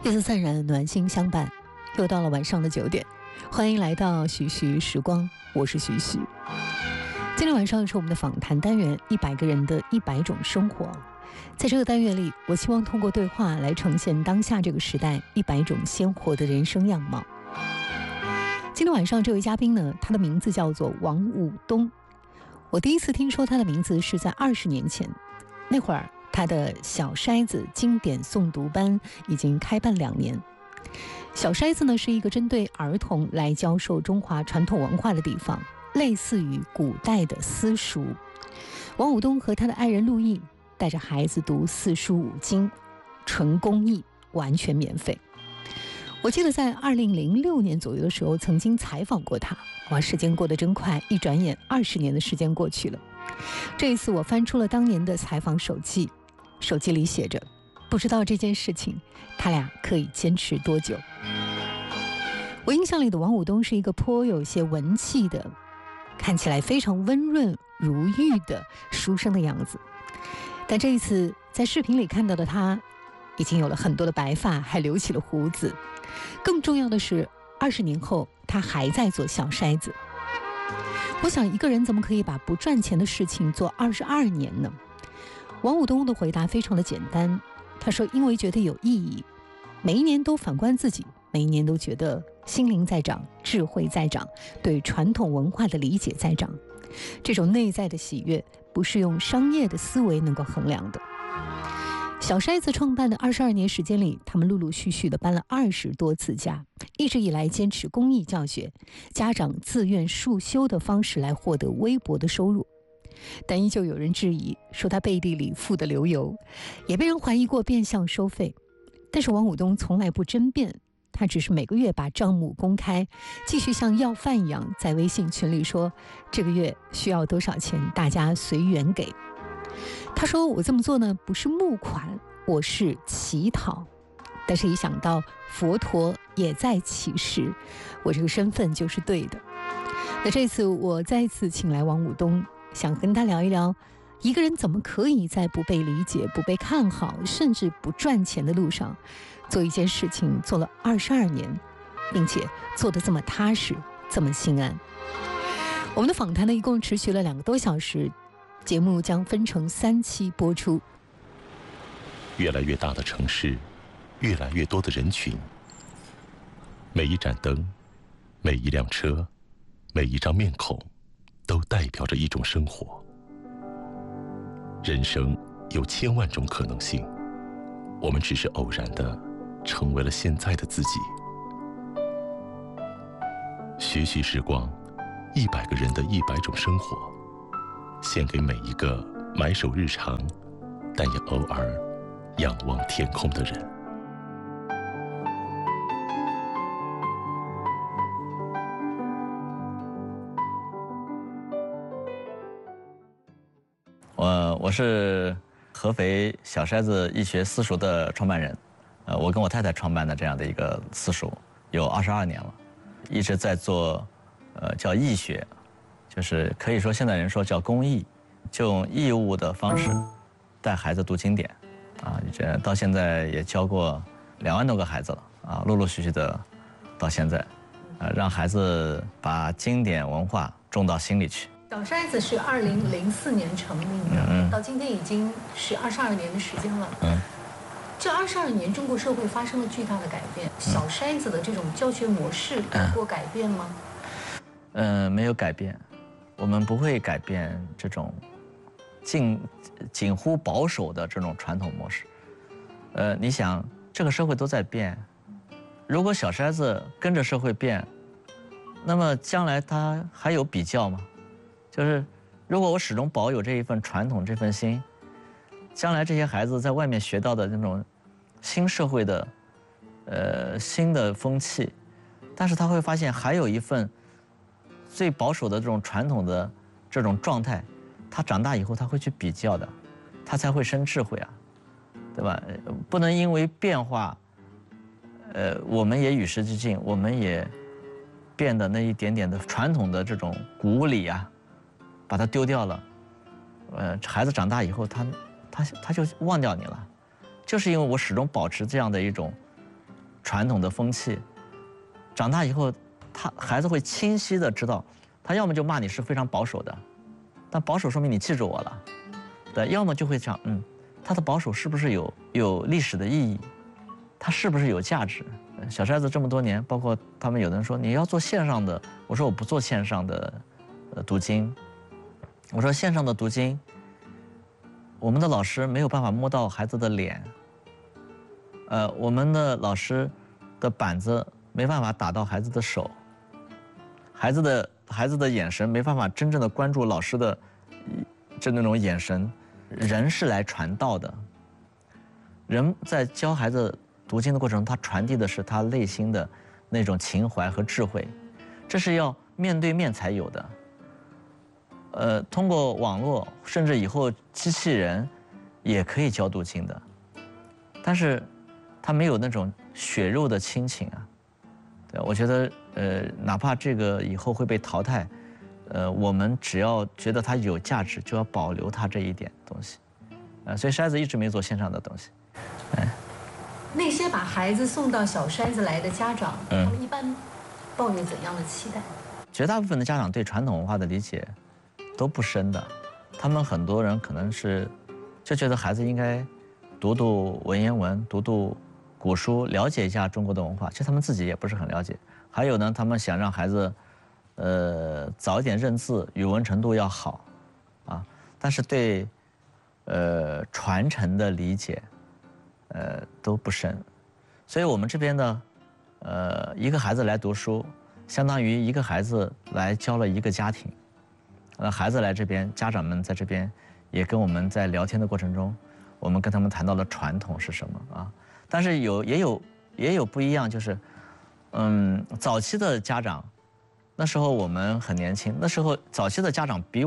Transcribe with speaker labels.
Speaker 1: 夜色散染，暖心相伴，又到了晚上的9点，欢迎来到徐徐时光，我是徐徐。今天晚上是我们的访谈单元，100个人的100种生活。在这个单元里，我希望通过对话来呈现当下这个时代100种鲜活的人生样貌。今天晚上这位嘉宾呢，他的名字叫做王武东。我第一次听说他的名字是在20年前，那会儿他的小筛子经典诵读班已经开办2年。小筛子呢，是一个针对儿童来教授中华传统文化的地方，类似于古代的私塾。王武东和他的爱人陆毅带着孩子读4书5经，纯公益，完全免费。我记得在2006年左右的时候曾经采访过他，哇，时间过得真快，一转眼20年的时间过去了。这一次我翻出了当年的采访手记，手机里写着，不知道这件事情他俩可以坚持多久。我印象里的王武东是一个颇有些文气的，看起来非常温润如玉的书生的样子，但这一次在视频里看到的他已经有了很多的白发，还留起了胡子。更重要的是，20年后他还在做小筛子。我想，一个人怎么可以把不赚钱的事情做22年呢？王武东的回答非常的简单，他说因为觉得有意义，每一年都反观自己，每一年都觉得心灵在长，智慧在长，对传统文化的理解在长。这种内在的喜悦不是用商业的思维能够衡量的。小筛子创办的22年时间里，他们陆陆续续的搬了20多次家，一直以来坚持公益教学，家长自愿束修的方式来获得微薄的收入。但依旧有人质疑，说他背地里富得流油，也被人怀疑过变相收费。但是王武东从来不争辩，他只是每个月把账目公开，继续像要饭一样在微信群里说这个月需要多少钱，大家随缘给。他说我这么做呢，不是募款，我是乞讨。但是一想到佛陀也在乞食，我这个身份就是对的。那这次我再次请来王武东，想跟他聊一聊，一个人怎么可以在不被理解、不被看好，甚至不赚钱的路上做一件事情，做了22年，并且做得这么踏实，这么心安。我们的访谈呢，一共持续了2个多小时，节目将分成3期播出。
Speaker 2: 越来越大的城市，越来越多的人群，每一盏灯，每一辆车，每一张面孔，都代表着一种生活。人生有1000万种可能性，我们只是偶然的成为了现在的自己。徐徐时光，100个人的100种生活，献给每一个埋首日常，但也偶尔仰望天空的人。
Speaker 3: 我是合肥小筛子易学私塾的创办人，我跟我太太创办的这样的一个私塾有22年了，一直在做叫易学，就是可以说现在人说叫公益，就用义务的方式带孩子读经典，这到现在也教过2万多个孩子了啊，陆陆续续的到现在，让孩子把经典文化种到心里去。
Speaker 1: 小筛子是2004年成立的，到今天已经是22年的时间了。这22年，中国社会发生了巨大的改变。小筛子的这种教学模式有过改变吗？
Speaker 3: 没有改变，我们不会改变这种近乎保守的这种传统模式。你想，这个社会都在变，如果小筛子跟着社会变，那么将来它还有比较吗？就是如果我始终保有这一份传统，这份心，将来这些孩子在外面学到的那种新社会的新的风气，但是他会发现还有一份最保守的这种传统的这种状态，他长大以后他会去比较的，他才会生智慧啊，对吧？不能因为变化，我们也与时俱进，我们也变得那一点点的传统的这种古礼啊，把它丢掉了，孩子长大以后他就忘掉你了，就是因为我始终保持这样的一种传统的风气，长大以后，孩子会清晰的知道，他要么就骂你是非常保守的，但保守说明你记住我了，对，要么就会想，他的保守是不是有历史的意义，他是不是有价值？小筛子这么多年，包括他们有的人说你要做线上的，我说我不做线上的读经，我说线上的读经，我们的老师没有办法摸到孩子的脸，我们的老师的板子没办法打到孩子的手，孩子的眼神没办法真正的关注老师的那种眼神。人是来传道的，人在教孩子读经的过程中，他传递的是他内心的那种情怀和智慧，这是要面对面才有的。通过网络，甚至以后机器人也可以教读经的，但是他没有那种血肉的亲情啊。对，我觉得哪怕这个以后会被淘汰，我们只要觉得它有价值，就要保留它这一点东西。所以筛子一直没做线上的东西。
Speaker 1: 那些把孩子送到小筛子来的家长，他们一般抱有怎样的期待？
Speaker 3: 绝大部分的家长对传统文化的理解都不深的，他们很多人可能是就觉得孩子应该读读文言文，读读古书，了解一下中国的文化，其实他们自己也不是很了解。还有呢，他们想让孩子早一点认字，语文程度要好，但是对传承的理解都不深，所以我们这边呢，一个孩子来读书，相当于一个孩子来教了一个家庭。孩子来这边，家长们在这边也跟我们在聊天的过程中，我们跟他们谈到了传统是什么啊，但是也有不一样，就是早期的家长，那时候我们很年轻，那时候早期的家长比